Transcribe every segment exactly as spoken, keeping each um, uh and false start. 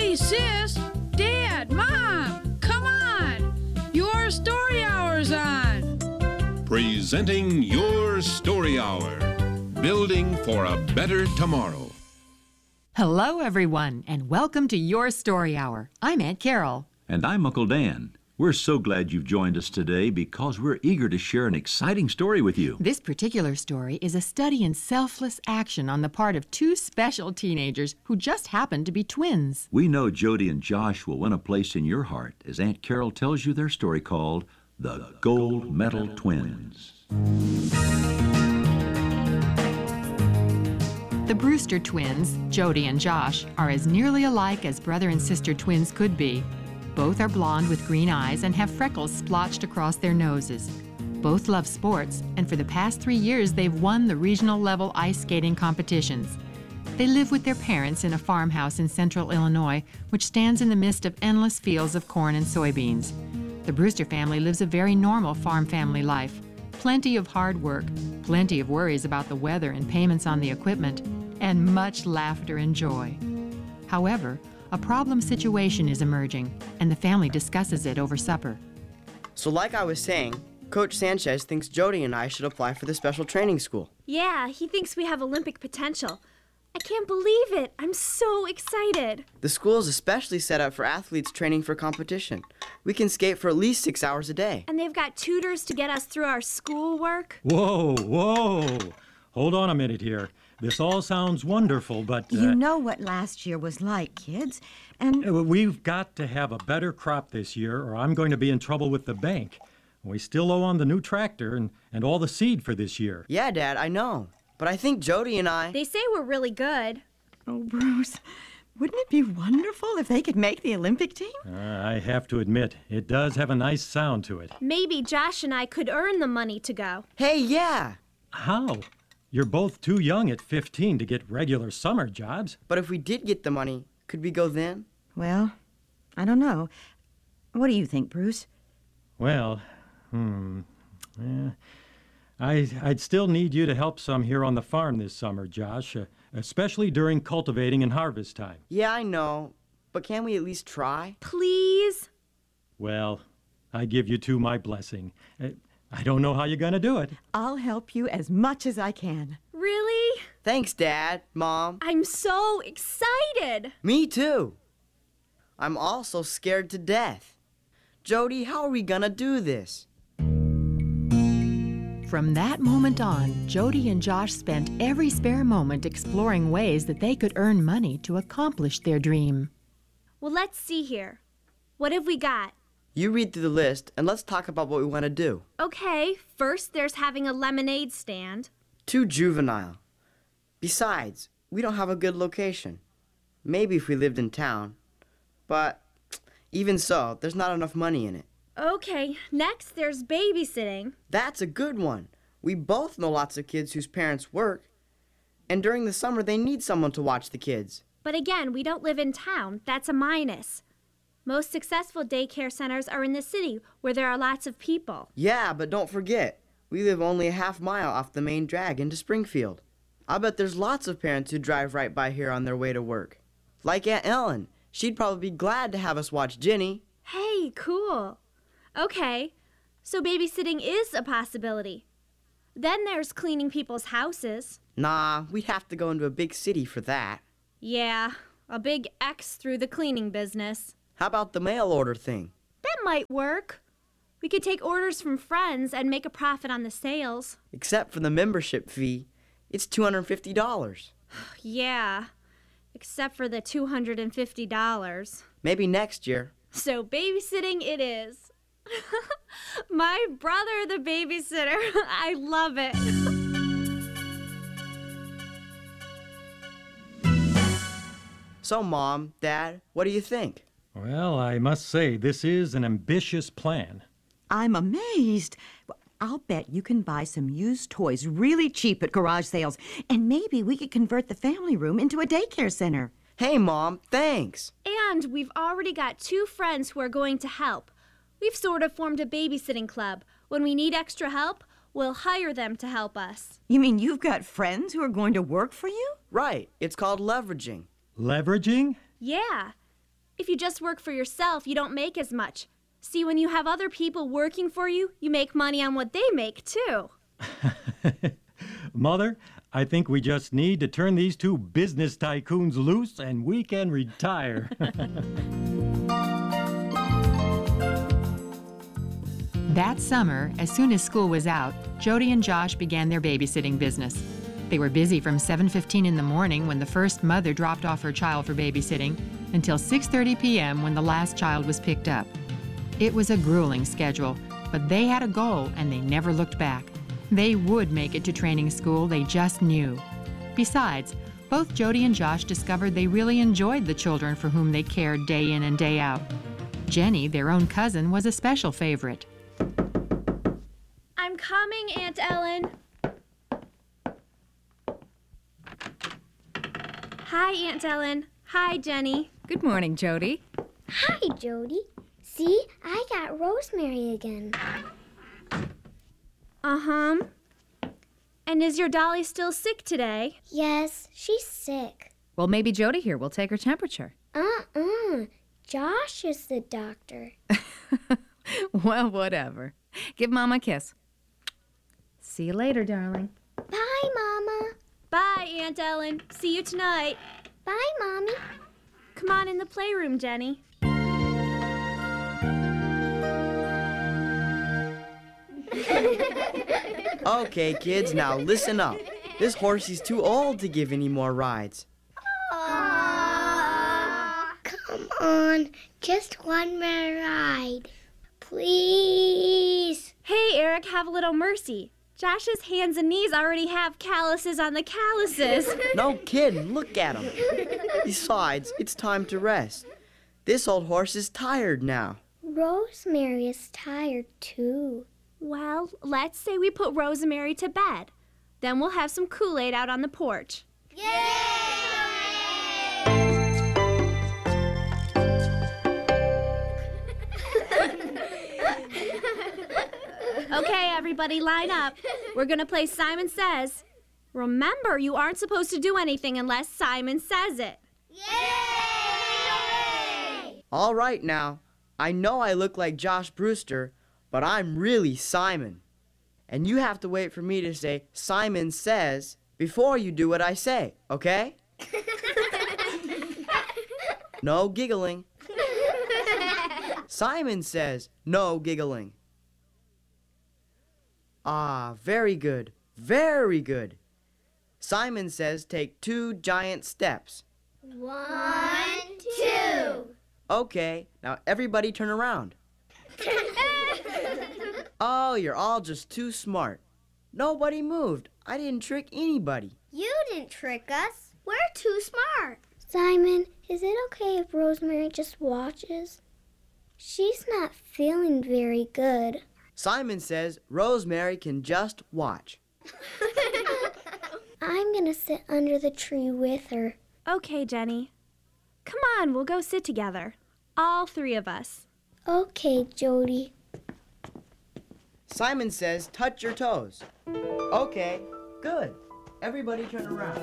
Hey, sis, Dad, Mom, come on. Your story hour's on. Presenting Your Story Hour. Building for a better tomorrow. Hello, everyone, and welcome to Your Story Hour. I'm Aunt Carol. And I'm Uncle Dan. We're so glad you've joined us today because we're eager to share an exciting story with you. This particular story is a study in selfless action on the part of two special teenagers who just happen to be twins. We know Jody and Josh will win a place in your heart as Aunt Carol tells you their story called The Gold Medal Twins. The Brewster twins, Jody and Josh, are as nearly alike as brother and sister twins could be. Both are blonde with green eyes and have freckles splotched across their noses. Both love sports, and for the past three years they've won the regional level ice skating competitions. They live with their parents in a farmhouse in central Illinois, which stands in the midst of endless fields of corn and soybeans. The Brewster family lives a very normal farm family life. Plenty of hard work, plenty of worries about the weather and payments on the equipment, and much laughter and joy. However, a problem situation is emerging, and the family discusses it over supper. So like I was saying, Coach Sanchez thinks Jody and I should apply for the special training school. Yeah, he thinks we have Olympic potential. I can't believe it. I'm so excited. The school is especially set up for athletes training for competition. We can skate for at least six hours a day. And they've got tutors to get us through our schoolwork. Whoa, whoa. Hold on a minute here. This all sounds wonderful, but... Uh, you know what last year was like, kids, and... Uh, we've got to have a better crop this year, or I'm going to be in trouble with the bank. We still owe on the new tractor and, and all the seed for this year. Yeah, Dad, I know. But I think Jody and I... They say we're really good. Oh, Bruce, wouldn't it be wonderful if they could make the Olympic team? Uh, I have to admit, it does have a nice sound to it. Maybe Josh and I could earn the money to go. Hey, yeah! How? You're both too young at fifteen to get regular summer jobs. But if we did get the money, could we go then? Well, I don't know. What do you think, Bruce? Well, hmm, yeah, I, I'd still need you to help some here on the farm this summer, Josh, uh, especially during cultivating and harvest time. Yeah, I know. But can we at least try? Please? Well, I give you two my blessing. Uh, I don't know how you're going to do it. I'll help you as much as I can. Really? Thanks, Dad, Mom. I'm so excited. Me too. I'm also scared to death. Jody, how are we gonna do this? From that moment on, Jody and Josh spent every spare moment exploring ways that they could earn money to accomplish their dream. Well, let's see here. What have we got? You read through the list, and let's talk about what we want to do. Okay, first there's having a lemonade stand. Too juvenile. Besides, we don't have a good location. Maybe if we lived in town. But even so, there's not enough money in it. Okay, next there's babysitting. That's a good one. We both know lots of kids whose parents work. And during the summer, they need someone to watch the kids. But again, we don't live in town. That's a minus. Most successful daycare centers are in the city, where there are lots of people. Yeah, but don't forget, we live only a half mile off the main drag into Springfield. I bet there's lots of parents who drive right by here on their way to work. Like Aunt Ellen. She'd probably be glad to have us watch Ginny. Hey, cool. Okay, so babysitting is a possibility. Then there's cleaning people's houses. Nah, we'd have to go into a big city for that. Yeah, a big X through the cleaning business. How about the mail order thing? That might work. We could take orders from friends and make a profit on the sales. Except for the membership fee. It's two hundred fifty dollars. Yeah, except for the two hundred fifty dollars. Maybe next year. So babysitting it is. My brother, the babysitter. I love it. So, Mom, Dad, what do you think? Well, I must say, this is an ambitious plan. I'm amazed. I'll bet you can buy some used toys really cheap at garage sales, and maybe we could convert the family room into a daycare center. Hey, Mom, thanks. And we've already got two friends who are going to help. We've sort of formed a babysitting club. When we need extra help, we'll hire them to help us. You mean you've got friends who are going to work for you? Right. It's called leveraging. Leveraging? Yeah. If you just work for yourself, you don't make as much. See, when you have other people working for you, you make money on what they make, too. Mother, I think we just need to turn these two business tycoons loose and we can retire. That summer, as soon as school was out, Jody and Josh began their babysitting business. They were busy from seven fifteen in the morning when the first mother dropped off her child for babysitting until six thirty p.m. when the last child was picked up. It was a grueling schedule, but they had a goal and they never looked back. They would make it to training school, they just knew. Besides, both Jody and Josh discovered they really enjoyed the children for whom they cared day in and day out. Jenny, their own cousin, was a special favorite. I'm coming, Aunt Ellen. Hi, Aunt Ellen. Hi, Jenny. Good morning, Jody. Hi, Jody. See, I got Rosemary again. Uh-huh. And is your dolly still sick today? Yes, she's sick. Well, maybe Jody here will take her temperature. Uh-uh. Josh is the doctor. Well, whatever. Give Mama a kiss. See you later, darling. Bye, Mama. Bye, Aunt Ellen. See you tonight. Bye, Mommy. Come on in the playroom, Jenny. Okay, kids, now listen up. This horsey's too old to give any more rides. Aww. Come on, just one more ride. Please. Hey, Eric, have a little mercy. Josh's hands and knees already have calluses on the calluses. No kidding, look at him. Besides, it's time to rest. This old horse is tired now. Rosemary is tired, too. Well, let's say we put Rosemary to bed. Then we'll have some Kool-Aid out on the porch. Okay, everybody, line up. We're going to play Simon Says. Remember, you aren't supposed to do anything unless Simon says it. Yay! All right now. I know I look like Josh Brewster, but I'm really Simon. And you have to wait for me to say Simon Says before you do what I say, okay? No giggling. Simon Says, no giggling. Ah, very good, very good. Simon Says take two giant steps. One, two. Okay, now everybody turn around. Oh, you're all just too smart. Nobody moved. I didn't trick anybody. You didn't trick us. We're too smart. Simon, is it okay if Rosemary just watches? She's not feeling very good. Simon Says Rosemary can just watch. I'm gonna sit under the tree with her. Okay, Jenny. Come on, we'll go sit together. All three of us. Okay, Jody. Simon Says touch your toes. Okay, good. Everybody turn around.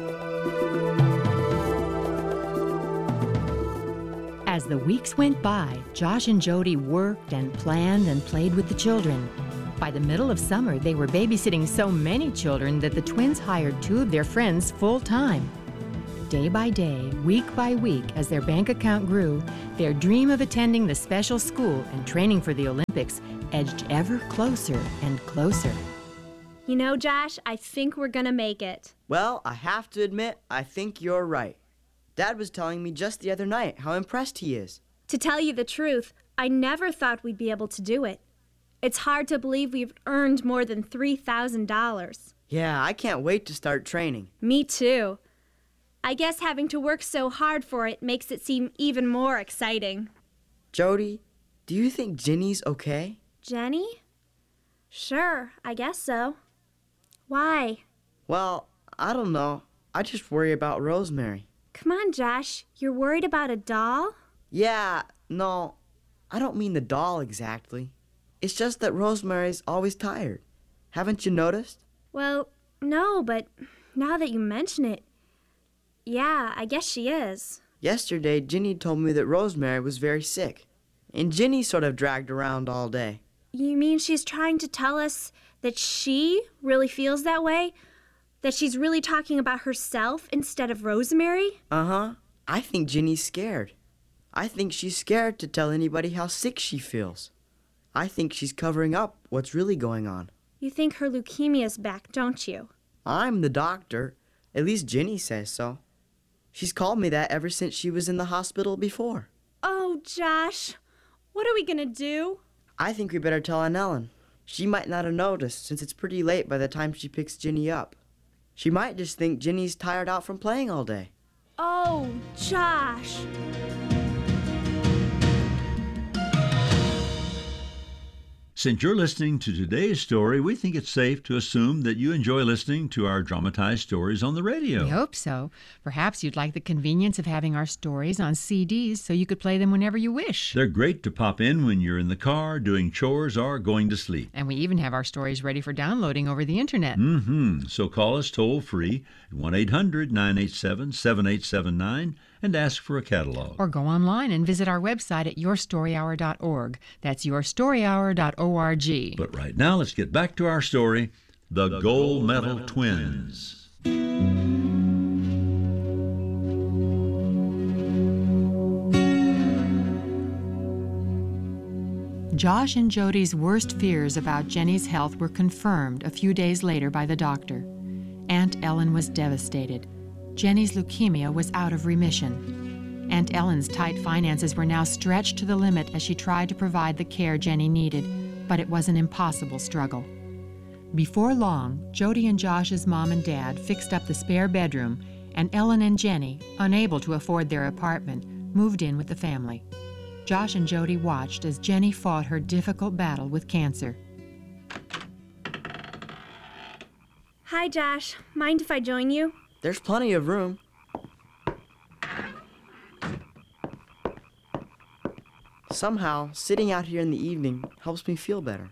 As the weeks went by, Josh and Jody worked and planned and played with the children. By the middle of summer, they were babysitting so many children that the twins hired two of their friends full-time. Day by day, week by week, as their bank account grew, their dream of attending the special school and training for the Olympics edged ever closer and closer. You know, Josh, I think we're gonna make it. Well, I have to admit, I think you're right. Dad was telling me just the other night how impressed he is. To tell you the truth, I never thought we'd be able to do it. It's hard to believe we've earned more than three thousand dollars. Yeah, I can't wait to start training. Me too. I guess having to work so hard for it makes it seem even more exciting. Jody, do you think Ginny's okay? Jenny? Sure, I guess so. Why? Well, I don't know. I just worry about Rosemary. Come on, Josh. You're worried about a doll? Yeah, no, I don't mean the doll exactly. It's just that Rosemary's always tired. Haven't you noticed? Well, no, but now that you mention it, yeah, I guess she is. Yesterday, Ginny told me that Rosemary was very sick, and Ginny sort of dragged around all day. You mean she's trying to tell us that she really feels that way? That she's really talking about herself instead of Rosemary? Uh-huh. I think Ginny's scared. I think she's scared to tell anybody how sick she feels. I think she's covering up what's really going on. You think her leukemia's back, don't you? I'm the doctor. At least Ginny says so. She's called me that ever since she was in the hospital before. Oh, Josh, what are we gonna do? I think we better tell Aunt Ellen. She might not have noticed since it's pretty late by the time she picks Ginny up. She might just think Ginny's tired out from playing all day. Oh, Josh. Since you're listening to today's story, we think it's safe to assume that you enjoy listening to our dramatized stories on the radio. We hope so. Perhaps you'd like the convenience of having our stories on C Ds so you could play them whenever you wish. They're great to pop in when you're in the car, doing chores, or going to sleep. And we even have our stories ready for downloading over the internet. Mm-hmm. So call us toll-free at one eight hundred nine eight seven seven eight seven nine and ask for a catalog. Or go online and visit our website at your story hour dot org. That's your story hour dot org. But right now, let's get back to our story, The, the Gold Medal Twins. Josh and Jody's worst fears about Jenny's health were confirmed a few days later by the doctor. Aunt Ellen was devastated. Jenny's leukemia was out of remission. Aunt Ellen's tight finances were now stretched to the limit as she tried to provide the care Jenny needed, but it was an impossible struggle. Before long, Jody and Josh's mom and dad fixed up the spare bedroom, and Ellen and Jenny, unable to afford their apartment, moved in with the family. Josh and Jody watched as Jenny fought her difficult battle with cancer. Hi, Josh. Mind if I join you? There's plenty of room. Somehow, sitting out here in the evening helps me feel better.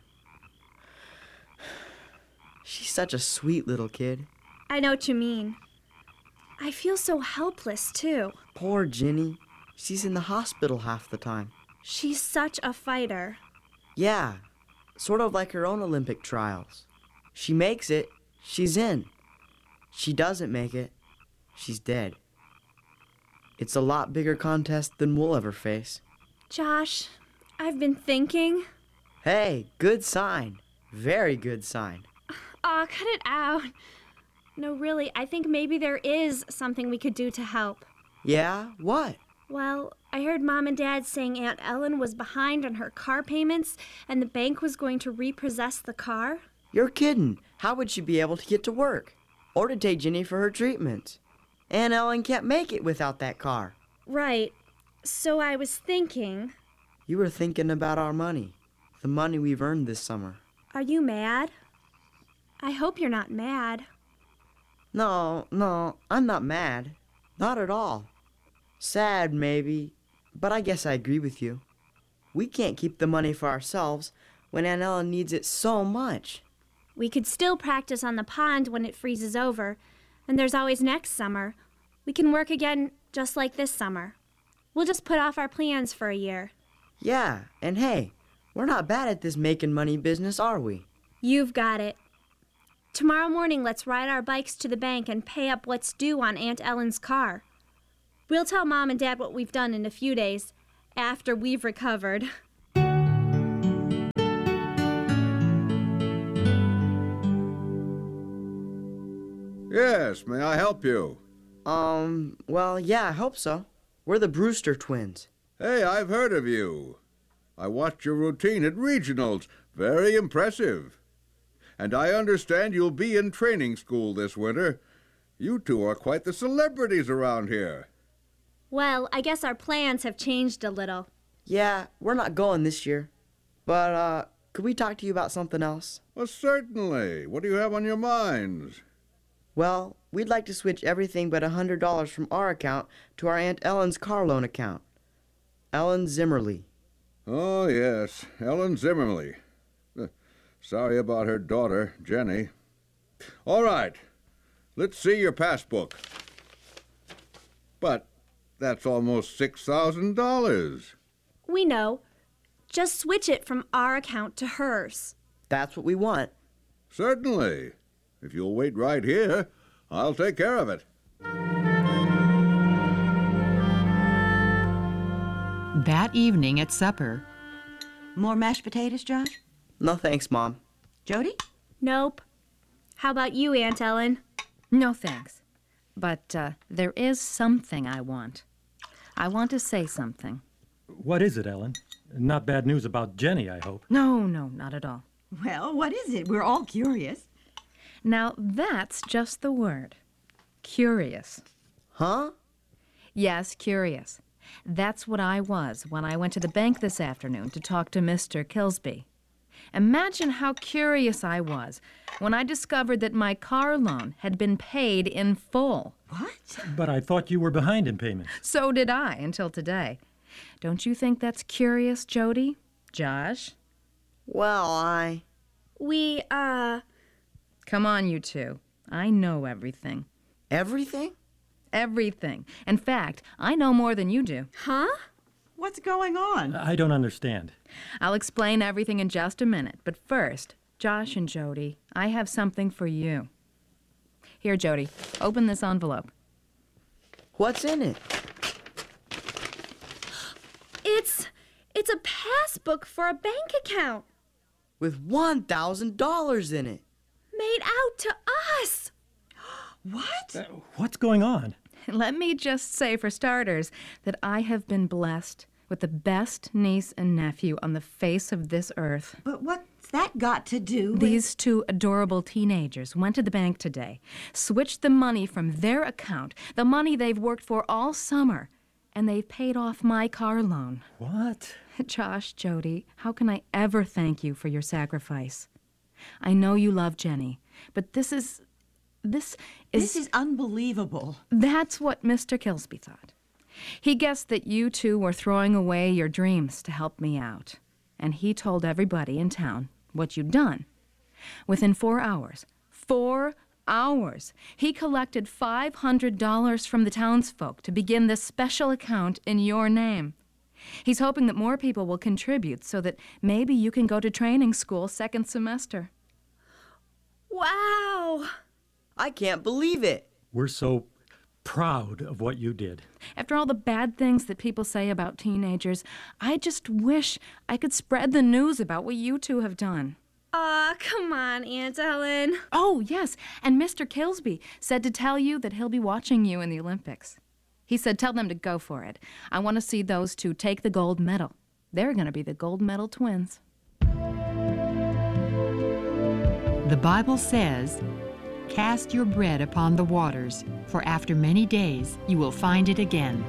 She's such a sweet little kid. I know what you mean. I feel so helpless, too. Poor Ginny. She's in the hospital half the time. She's such a fighter. Yeah, sort of like her own Olympic trials. She makes it, she's in. She doesn't make it, she's dead. It's a lot bigger contest than we'll ever face. Josh, I've been thinking. Hey, good sign. Very good sign. Aw, cut it out. No, really, I think maybe there is something we could do to help. Yeah? What? Well, I heard Mom and Dad saying Aunt Ellen was behind on her car payments and the bank was going to repossess the car. You're kidding. How would she be able to get to work? Or to take Ginny for her treatment? Aunt Ellen can't make it without that car. Right. So I was thinking... You were thinking about our money. The money we've earned this summer. Are you mad? I hope you're not mad. No, no, I'm not mad. Not at all. Sad, maybe, but I guess I agree with you. We can't keep the money for ourselves when Aunt Ellen needs it so much. We could still practice on the pond when it freezes over, and there's always next summer. We can work again just like this summer. We'll just put off our plans for a year. Yeah, and hey, we're not bad at this making money business, are we? You've got it. Tomorrow morning, let's ride our bikes to the bank and pay up what's due on Aunt Ellen's car. We'll tell Mom and Dad what we've done in a few days, after we've recovered. Yes, may I help you? Um, well, yeah, I hope so. We're the Brewster twins. Hey, I've heard of you. I watched your routine at regionals. Very impressive. And I understand you'll be in training school this winter. You two are quite the celebrities around here. Well, I guess our plans have changed a little. Yeah, we're not going this year. But, uh, could we talk to you about something else? Well, certainly. What do you have on your minds? Well, we'd like to switch everything but a hundred dollars from our account to our Aunt Ellen's car loan account. Ellen Zimmerly. Oh, yes, Ellen Zimmerly. Uh, sorry about her daughter, Jenny. All right, let's see your passbook. But That's almost six thousand dollars. We know. Just switch it from our account to hers. That's what we want. Certainly. If you'll wait right here, I'll take care of it. That evening at supper. More mashed potatoes, Josh? No thanks, Mom. Jody? Nope. How about you, Aunt Ellen? No, thanks. But uh, there is something I want. I want to say something. What is it, Ellen? Not bad news about Jenny, I hope. No, no, not at all. Well, what is it? We're all curious. Now, that's just the word. Curious. Huh? Yes, curious. That's what I was when I went to the bank this afternoon to talk to Mister Kilsby. Imagine how curious I was when I discovered that my car loan had been paid in full. What? But I thought you were behind in payments. So did I until today. Don't you think that's curious, Jody? Josh? Well, I... We, uh... Come on, you two. I know everything. Everything? Everything. In fact, I know more than you do. Huh? What's going on? I don't understand. I'll explain everything in just a minute. But first, Josh and Jody, I have something for you. Here, Jody, open this envelope. What's in it? It's... it's a passbook for a bank account. With one thousand dollars in it. Made out to us. What? Uh, what's going on? Let me just say, for starters, that I have been blessed with the best niece and nephew on the face of this earth. But what's that got to do with... These two adorable teenagers went to the bank today, switched the money from their account, the money they've worked for all summer, and they've paid off my car loan. What? Josh, Jody, how can I ever thank you for your sacrifice? I know you love Jenny, but this is... This is... This is unbelievable. That's what Mister Kilsby thought. He guessed that you two were throwing away your dreams to help me out. And he told everybody in town what you'd done. Within four hours, four hours, he collected five hundred dollars from the townsfolk to begin this special account in your name. He's hoping that more people will contribute so that maybe you can go to training school second semester. Wow! I can't believe it. We're so proud of what you did. After all the bad things that people say about teenagers, I just wish I could spread the news about what you two have done. Aw, uh, come on, Aunt Ellen. Oh, yes, and Mister Kilsby said to tell you that he'll be watching you in the Olympics. He said tell them to go for it. I want to see those two take the gold medal. They're going to be the gold medal twins. The Bible says, "Cast your bread upon the waters, for after many days you will find it again."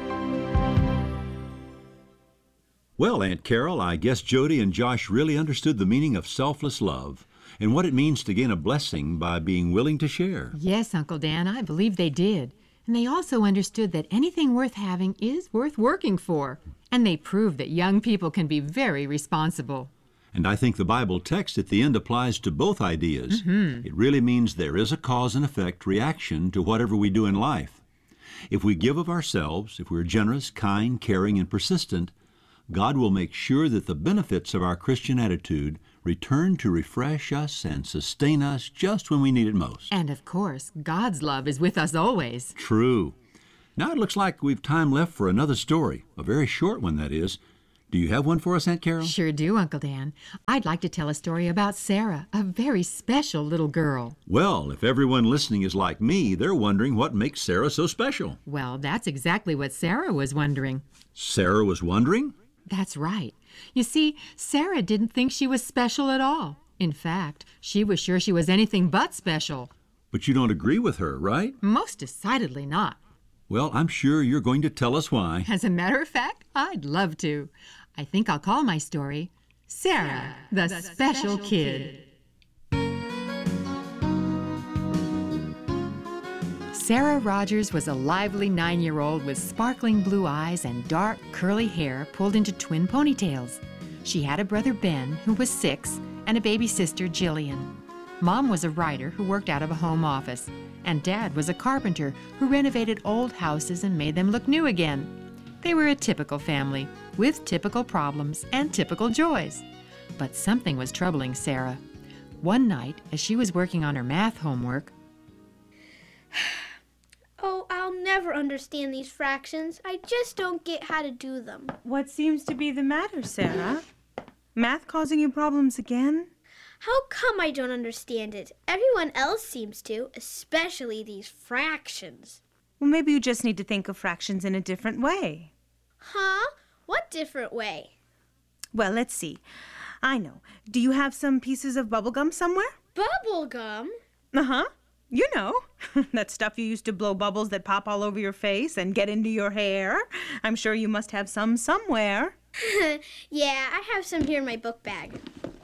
Well, Aunt Carol, I guess Jody and Josh really understood the meaning of selfless love and what it means to gain a blessing by being willing to share. Yes, Uncle Dan, I believe they did. And they also understood that anything worth having is worth working for. And they proved that young people can be very responsible. And I think the Bible text at the end applies to both ideas. Mm-hmm. It really means there is a cause and effect reaction to whatever we do in life. If we give of ourselves, if we're generous, kind, caring, and persistent, God will make sure that the benefits of our Christian attitude return to refresh us and sustain us just when we need it most. And of course, God's love is with us always. True. Now it looks like we've time left for another story, a very short one, that is. Do you have one for us, Aunt Carol? Sure do, Uncle Dan. I'd like to tell a story about Sarah, a very special little girl. Well, if everyone listening is like me, they're wondering what makes Sarah so special. Well, that's exactly what Sarah was wondering. Sarah was wondering? That's right. You see, Sarah didn't think she was special at all. In fact, she was sure she was anything but special. But you don't agree with her, right? Most decidedly not. Well, I'm sure you're going to tell us why. As a matter of fact, I'd love to. I think I'll call my story, Sarah, the, the Special, Special Kid. Sarah Rogers was a lively nine-year-old with sparkling blue eyes and dark, curly hair pulled into twin ponytails. She had a brother, Ben, who was six, and a baby sister, Jillian. Mom was a writer who worked out of a home office. and Dad was a carpenter who renovated old houses and made them look new again. They were a typical family, with typical problems and typical joys. But something was troubling Sarah. One night, as she was working on her math homework, Oh, I'll never understand these fractions. I just don't get how to do them. What seems to be the matter, Sarah? Math causing you problems again? How come I don't understand it? Everyone else seems to, especially these fractions. Well, maybe you just need to think of fractions in a different way. Huh? What different way? Well, let's see. I know. Do you have some pieces of bubble gum somewhere? Bubble gum? Uh-huh. You know, that stuff you used to blow bubbles that pop all over your face and get into your hair. I'm sure you must have some somewhere. Yeah, I have some here in my book bag.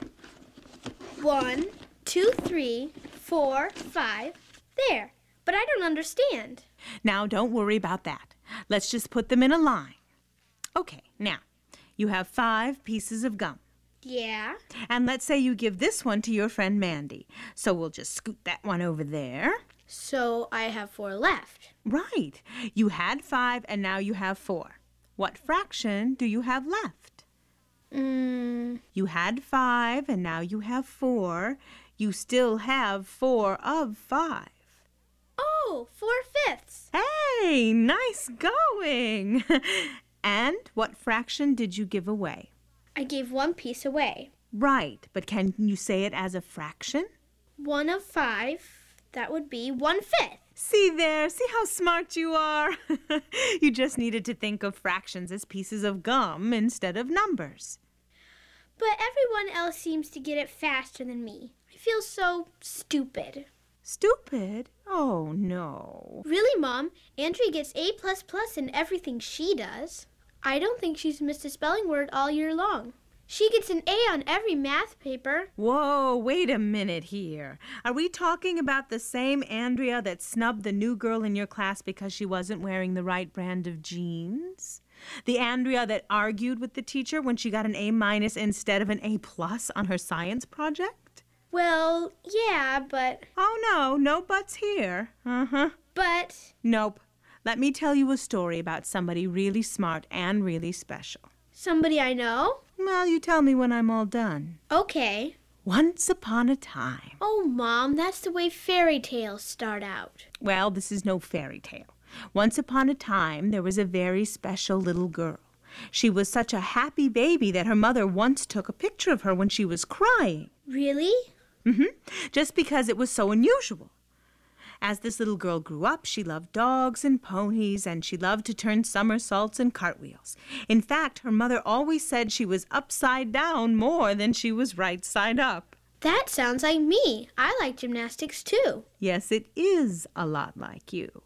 One, two, three, four, five. There. But I don't understand. Now, don't worry about that. Let's just put them in a line. Okay, now, you have five pieces of gum. Yeah. And let's say you give this one to your friend Mandy. So we'll just scoot that one over there. So I have four left. Right. You had five and now you have four. What fraction do you have left? Mm. You had five and now you have four. You still have four of five. Oh, four-fifths. Hey, nice going. And what fraction did you give away? I gave one piece away. Right, but can you say it as a fraction? One of five, that would be one-fifth. See there, see how smart you are? You just needed to think of fractions as pieces of gum instead of numbers. But everyone else seems to get it faster than me. I feel so stupid. Stupid? Oh, no. Really, Mom? Andrea gets A plus plus in everything she does. I don't think she's missed a spelling word all year long. She gets an A on every math paper. Whoa, wait a minute here. Are we talking about the same Andrea that snubbed the new girl in your class because she wasn't wearing the right brand of jeans? The Andrea that argued with the teacher when she got an A minus instead of an A plus on her science project? Well, yeah, but... Oh, no, no buts here. Uh-huh. But... Nope. Let me tell you a story about somebody really smart and really special. Somebody I know? Well, you tell me when I'm all done. Okay. Once upon a time. Oh, Mom, that's the way fairy tales start out. Well, this is no fairy tale. Once upon a time, there was a very special little girl. She was such a happy baby that her mother once took a picture of her when she was crying. Really? Mm-hmm. Just because it was so unusual. As this little girl grew up, she loved dogs and ponies, and she loved to turn somersaults and cartwheels. In fact, her mother always said she was upside down more than she was right side up. That sounds like me. I like gymnastics too. Yes, it is a lot like you.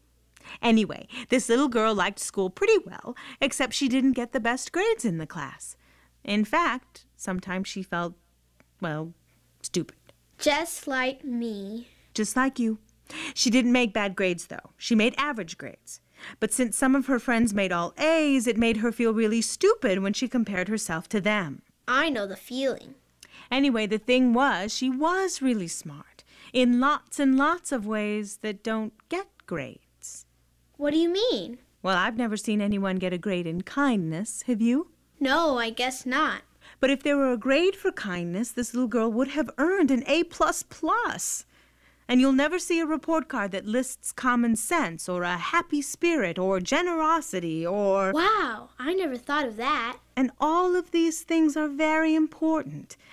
Anyway, this little girl liked school pretty well, except she didn't get the best grades in the class. In fact, sometimes she felt, well, stupid. Just like me. Just like you. She didn't make bad grades, though. She made average grades. But since some of her friends made all A's, it made her feel really stupid when she compared herself to them. I know the feeling. Anyway, the thing was, she was really smart in lots and lots of ways that don't get grades. What do you mean? Well, I've never seen anyone get a grade in kindness, have you? No, I guess not. But if there were a grade for kindness, this little girl would have earned an A plus plus. And you'll never see a report card that lists common sense or a happy spirit or generosity or... Wow, I never thought of that. And all of these things are very important